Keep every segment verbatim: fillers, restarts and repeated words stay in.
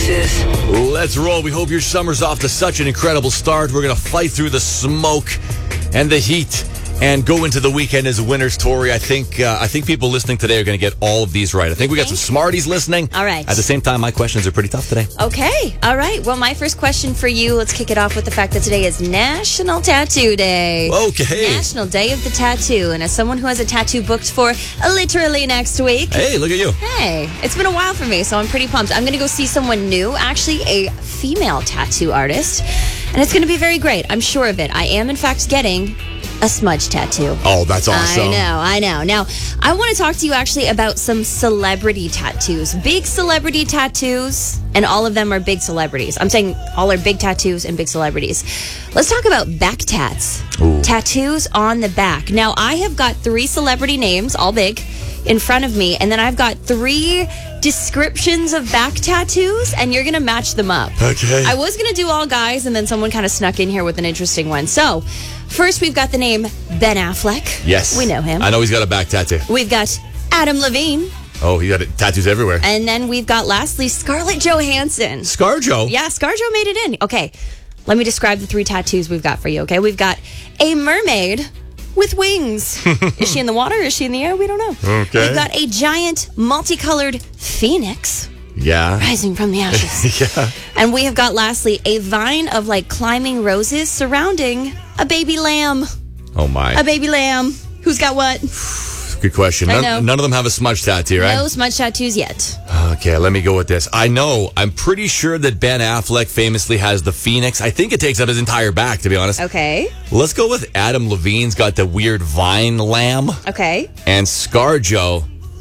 excuses. Let's roll. We hope your summer's off to such an incredible start. We're going to fight through the smoke and the heat and go into the weekend as winners, Tori. I think uh, I think people listening today are going to get all of these right. I think we got some smarties listening. All right. At the same time, my questions are pretty tough today. Okay. All right. Well, my first question for you, let's kick it off with the fact that today is National Tattoo Day. Okay. National Day of the Tattoo. And as someone who has a tattoo booked for literally next week. Hey, look at you. Hey, it's been a while for me, so I'm pretty pumped. I'm going to go see someone new, actually a female tattoo artist. And it's going to be very great. I'm sure of it. I am, in fact, getting a smudge tattoo. Oh, that's awesome. I know, I know. Now, I want to talk to you actually about some celebrity tattoos. Big celebrity tattoos, and all of them are big celebrities. I'm saying all are big tattoos and big celebrities. Let's talk about back tats. Ooh. Tattoos on the back. Now, I have got three celebrity names, all big, in front of me, and then I've got three descriptions of back tattoos, and you're going to match them up. Okay. I was going to do all guys, and then someone kind of snuck in here with an interesting one. So, first we've got the name Ben Affleck. Yes. We know him. I know he's got a back tattoo. We've got Adam Levine. Oh, he got tattoos everywhere. And then we've got, lastly, Scarlett Johansson. ScarJo? Yeah, ScarJo made it in. Okay, let me describe the three tattoos we've got for you, okay? We've got a mermaid with wings. Is she in the water? Is she in the air? We don't know. Okay. We've got a giant multicolored phoenix Yeah. rising from the ashes. Yeah. And we have got, lastly, a vine of, like, climbing roses surrounding a baby lamb. Oh, my. A baby lamb. Who's got what? Good question. I None, know. none of them have a smudge tattoo, right? No smudge tattoos yet. Okay, let me go with this. I know, I'm pretty sure that Ben Affleck famously has the phoenix. I think it takes up his entire back, to be honest. Okay. Let's go with Adam Levine's got the weird vine lamb. Okay. And ScarJo,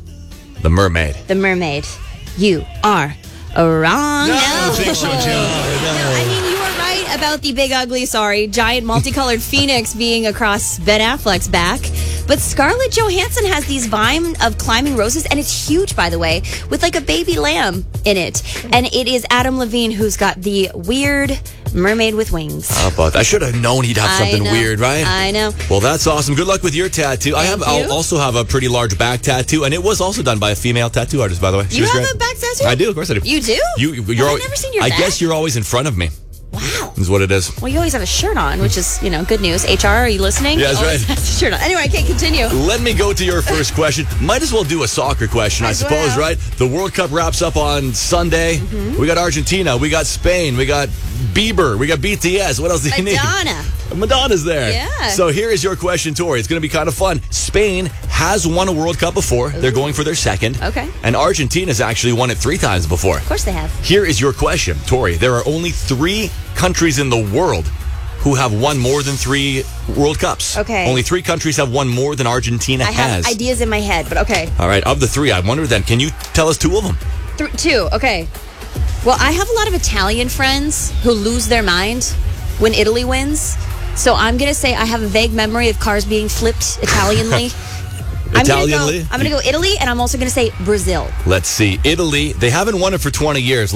the mermaid. The mermaid. You are wrong. No, I don't think so, Joe. No, I mean, you were right about the big, ugly, sorry, giant multicolored phoenix being across Ben Affleck's back. But Scarlett Johansson has these vine of climbing roses, and it's huge, by the way, with like a baby lamb in it. And it is Adam Levine who's got the weird mermaid with wings. How about that? I should have known he'd have I something know. weird, right? I know. Well, that's awesome. Good luck with your tattoo. I have. Thank you. I'll also have a pretty large back tattoo, and it was also done by a female tattoo artist, by the way. She You was have great. a back tattoo? I do, of course I do. You do? You, you're Have I al- never seen your I back? guess you're always in front of me. Wow. Is what it is. Well, you always have a shirt on, which is, you know, good news. H R, are you listening? Yeah, that's You always right. have a shirt on. Anyway, I can't continue. Let me go to your first question. Might as well do a soccer question, I Might as suppose, well. right? The World Cup wraps up on Sunday. Mm-hmm. We got Argentina. We got Spain. We got Bieber. We got B T S. What else do you Madonna. need? Madonna's there. Yeah. So here is your question, Tori. It's going to be kind of fun. Spain has won a World Cup before. They're going for their second. Okay. And Argentina's actually won it three times before. Of course they have. Here is your question, Tori. There are only three countries in the world who have won more than three World Cups. Okay. Only three countries have won more than Argentina I have has. ideas in my head, but okay. All right, of the three, I wonder then, can you tell us two of them? Th- two, okay. Well, I have a lot of Italian friends who lose their mind when Italy wins. So I'm going to say I have a vague memory of cars being flipped Italianly. Italianly? I'm going to go Italy, and I'm also going to say Brazil. Let's see. Italy, they haven't won it for twenty years.